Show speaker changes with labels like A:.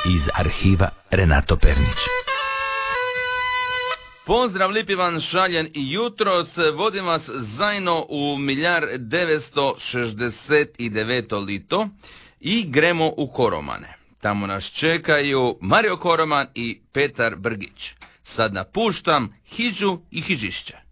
A: iz arhiva Renato Pernić.
B: Pozdrav lipi vam šaljen i jutros, vodim vas zajedno u 1969. lito i gremo u Koromane. Tamo nas čekaju Mario Koroman i Petar Brgić. Sad napuštam Hidžu i Hidžišće.